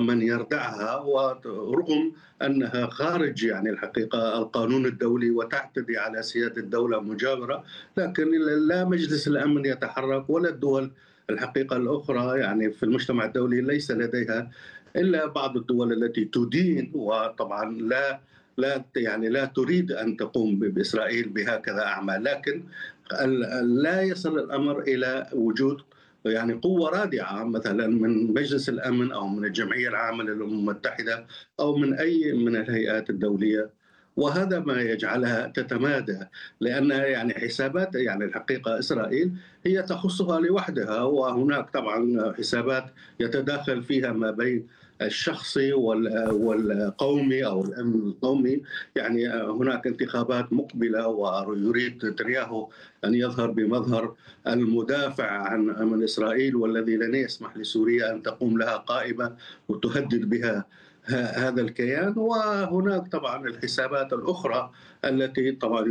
ومن يردعها، ورغم أنها خارج يعني الحقيقة القانون الدولي وتعتدي على سيادة الدولة مجاورة، لكن لا مجلس الأمن يتحرك ولا الدول الحقيقة الأخرى يعني في المجتمع الدولي ليس لديها إلا بعض الدول التي تدين، وطبعا لا تريد أن تقوم بإسرائيل بهكذا أعمال. لكن لا يصل الأمر إلى وجود يعني قوة رادعة مثلا من مجلس الأمن أو من الجمعية العامة للأمم المتحدة أو من أي من الهيئات الدولية، وهذا ما يجعلها تتمادى، لأن يعني حسابات يعني الحقيقة إسرائيل هي تخصها لوحدها، وهناك طبعا حسابات يتداخل فيها ما بين الشخصي والقومي أو الأمن القومي. يعني هناك انتخابات مقبلة ويريد نتنياهو أن يظهر بمظهر المدافع عن إسرائيل والذي لن يسمح لسوريا أن تقوم لها قائمة وتهدد بها هذا الكيان. وهناك طبعا الحسابات الأخرى التي طبعا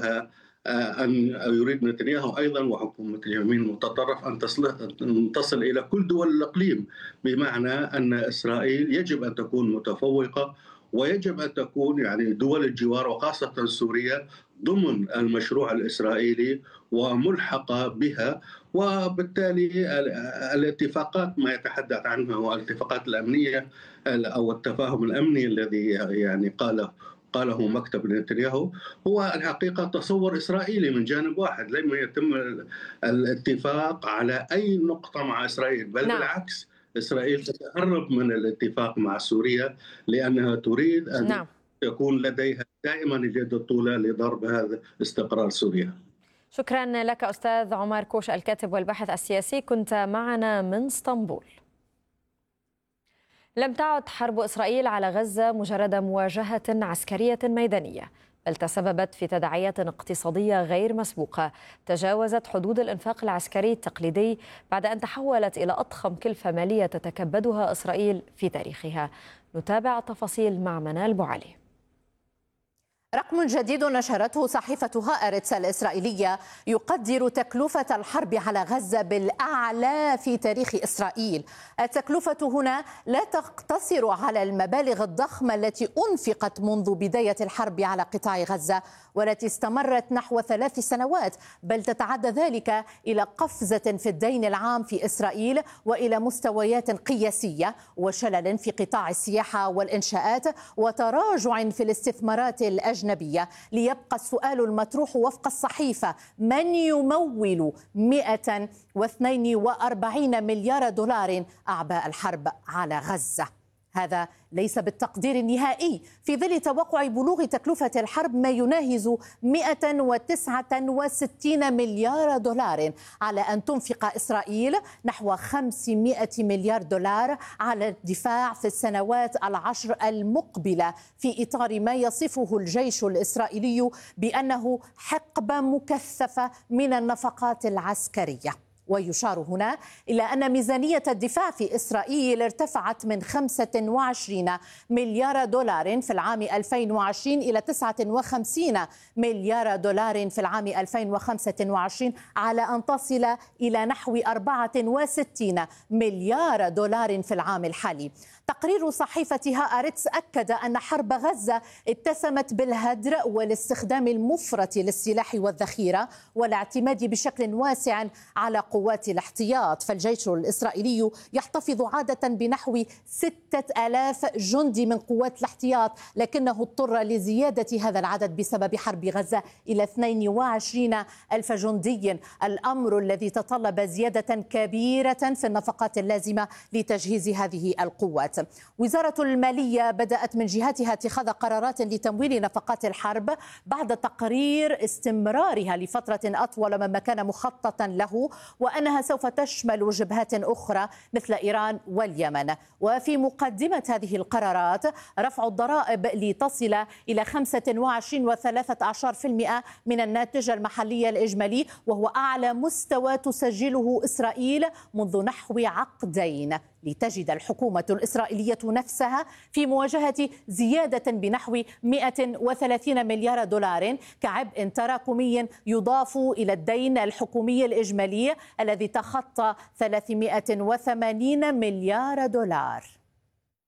يريد نتنياهو أيضا وحكومة اليمين المتطرف أن تصل إلى كل دول الإقليم، بمعنى أن إسرائيل يجب أن تكون متفوقة ويجب أن تكون يعني دول الجوار وخاصة سوريا ضمن المشروع الإسرائيلي وملحقة بها. وبالتالي الاتفاقات ما يتحدث عنها الاتفاقات الأمنية أو التفاهم الأمني الذي يعني قاله مكتب نتنياهو هو الحقيقة تصور إسرائيلي من جانب واحد، لم يتم الاتفاق على أي نقطة مع إسرائيل، بل بالعكس إسرائيل تتهرب من الاتفاق مع سوريا لأنها تريد أن يكون لديها دائما اليد الطولى لضرب هذا استقرار سوريا. شكرا لك أستاذ عمر كوش الكاتب والباحث السياسي، كنت معنا من اسطنبول. لم تعد حرب إسرائيل على غزة مجرد مواجهة عسكرية ميدانية، بل تسببت في تداعيات اقتصادية غير مسبوقة تجاوزت حدود الإنفاق العسكري التقليدي بعد أن تحولت إلى أضخم كلفة مالية تتكبدها إسرائيل في تاريخها. نتابع التفاصيل مع منال بوعلي. رقم جديد نشرته صحيفة هآرتس الإسرائيلية يقدر تكلفة الحرب على غزة بالأعلى في تاريخ إسرائيل. التكلفة هنا لا تقتصر على المبالغ الضخمة التي أنفقت منذ بداية الحرب على قطاع غزة والتي استمرت نحو 3 سنوات، بل تتعدى ذلك إلى قفزة في الدين العام في إسرائيل وإلى مستويات قياسية وشلل في قطاع السياحة والإنشاءات وتراجع في الاستثمارات الأجنبية. ليبقى السؤال المطروح وفق الصحيفة: من يمول 142 مليار دولار أعباء الحرب على غزة؟ هذا ليس بالتقدير النهائي في ظل توقع بلوغ تكلفة الحرب ما يناهز 169 مليار دولار على أن تنفق إسرائيل نحو 500 مليار دولار على الدفاع في السنوات ال10 المقبلة، في إطار ما يصفه الجيش الإسرائيلي بأنه حقبة مكثفة من النفقات العسكرية. ويشار هنا إلى أن ميزانية الدفاع في إسرائيل ارتفعت من 25 مليار دولار في العام 2020 إلى 59 مليار دولار في العام 2025 على أن تصل إلى نحو 64 مليار دولار في العام الحالي. تقرير صحيفة هآرتس أكد أن حرب غزة اتسمت بالهدر والاستخدام المفرط للسلاح والذخيرة والاعتماد بشكل واسع على قوات الاحتياط، فالجيش الإسرائيلي يحتفظ عادة بنحو 6000 جندي من قوات الاحتياط، لكنه اضطر لزيادة هذا العدد بسبب حرب غزة إلى 22,000 جندي، الأمر الذي تطلب زيادة كبيرة في النفقات اللازمة لتجهيز هذه القوات. وزارة المالية بدأت من جهتها اتخاذ قرارات لتمويل نفقات الحرب بعد تقرير استمرارها لفترة أطول مما كان مخططا له، وأنها سوف تشمل جبهات أخرى مثل إيران واليمن. وفي مقدمة هذه القرارات رفع الضرائب لتصل إلى 25.13% من الناتج المحلي الإجمالي، وهو أعلى مستوى تسجله إسرائيل منذ نحو عقدين، لتجد الحكومة الإسرائيلية نفسها في مواجهة زيادة بنحو 130 مليار دولار كعبء تراكمي يضاف إلى الدين الحكومي الإجمالي الذي تخطى 380 مليار دولار.